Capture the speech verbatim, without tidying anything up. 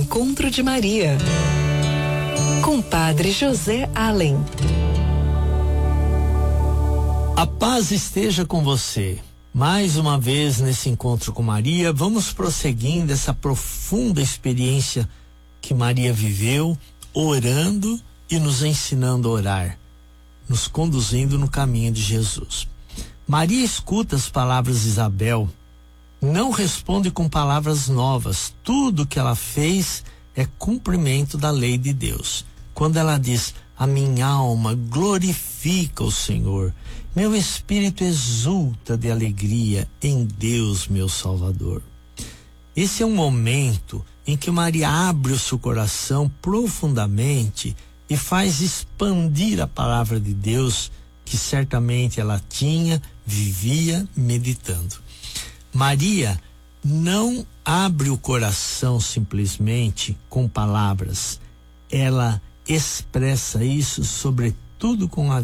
Encontro de Maria, com Padre José Allen. A paz esteja com você. Mais uma vez nesse Encontro com Maria, vamos prosseguindo essa profunda experiência que Maria viveu, orando e nos ensinando a orar, nos conduzindo no caminho de Jesus. Maria escuta as palavras de Isabel, não responde com palavras novas. Tudo que ela fez é cumprimento da lei de Deus. Quando ela diz: a minha alma glorifica o Senhor, meu espírito exulta de alegria em Deus, meu Salvador. Esse é um momento em que Maria abre o seu coração profundamente e faz expandir a palavra de Deus, que certamente ela tinha, vivia meditando. Maria não abre o coração simplesmente com palavras, ela expressa isso sobretudo com a